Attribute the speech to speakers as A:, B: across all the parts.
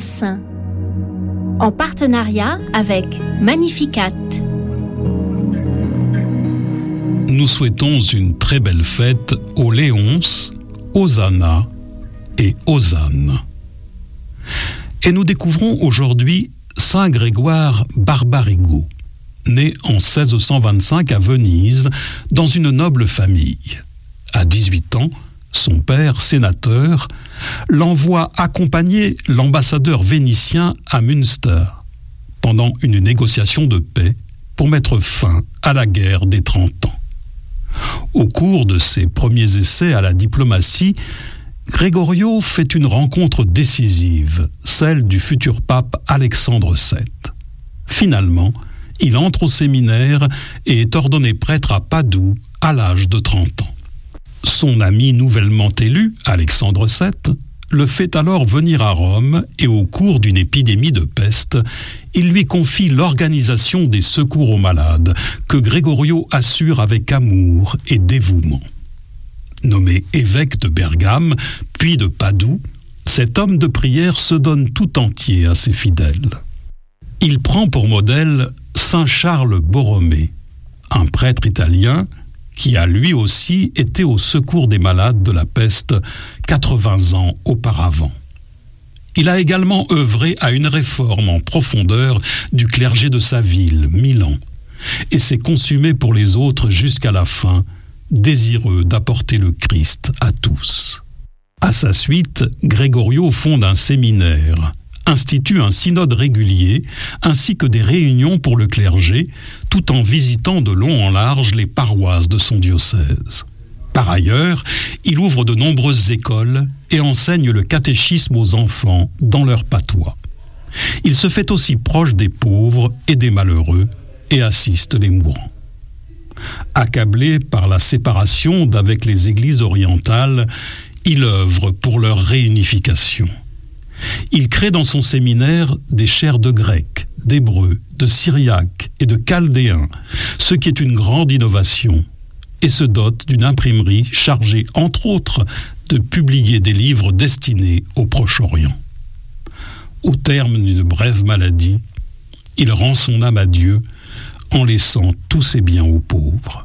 A: Léonce, en partenariat avec Magnificat.
B: Nous souhaitons une très belle fête aux Léonce, aux Anna et aux Anne. Et nous découvrons aujourd'hui Saint Grégoire Barbarigo, né en 1625 à Venise dans une noble famille. À 18 ans, son père, sénateur, l'envoie accompagner l'ambassadeur vénitien à Münster pendant une négociation de paix pour mettre fin à la guerre des 30 ans. Au cours de ses premiers essais à la diplomatie, Gregorio fait une rencontre décisive, celle du futur pape Alexandre VII. Finalement, il entre au séminaire et est ordonné prêtre à Padoue à l'âge de 30 ans. Son ami nouvellement élu, Alexandre VII, le fait alors venir à Rome et au cours d'une épidémie de peste, il lui confie l'organisation des secours aux malades que Gregorio assure avec amour et dévouement. Nommé évêque de Bergame, puis de Padoue, cet homme de prière se donne tout entier à ses fidèles. Il prend pour modèle Saint Charles Borromée, un prêtre italien qui a lui aussi été au secours des malades de la peste 80 ans auparavant. Il a également œuvré à une réforme en profondeur du clergé de sa ville, Milan, et s'est consumé pour les autres jusqu'à la fin, désireux d'apporter le Christ à tous. À sa suite, Gregorio fonde un séminaire, institue un synode régulier, ainsi que des réunions pour le clergé, tout en visitant de long en large les paroisses de son diocèse. Par ailleurs, il ouvre de nombreuses écoles et enseigne le catéchisme aux enfants dans leur patois. Il se fait aussi proche des pauvres et des malheureux et assiste les mourants. Accablé par la séparation d'avec les églises orientales, il œuvre pour leur réunification. Il crée dans son séminaire des chaires de grec, d'hébreu, de syriaque et de chaldéen, ce qui est une grande innovation, et se dote d'une imprimerie chargée, entre autres, de publier des livres destinés au Proche-Orient. Au terme d'une brève maladie, il rend son âme à Dieu en laissant tous ses biens aux pauvres.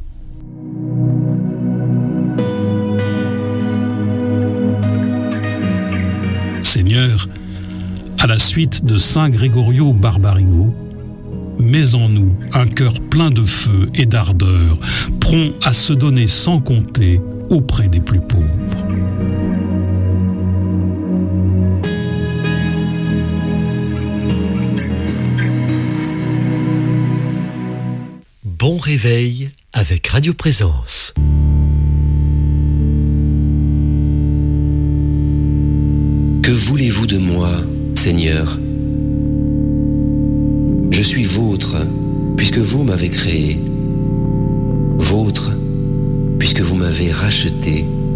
B: Seigneur, à la suite de Saint Gregorio Barbarigo, mets en nous un cœur plein de feu et d'ardeur, prompt à se donner sans compter auprès des plus pauvres.
C: Bon réveil avec Radio Présence.
D: Que voulez-vous de moi, Seigneur ? Je suis vôtre, puisque vous m'avez créé. Vôtre, puisque vous m'avez racheté.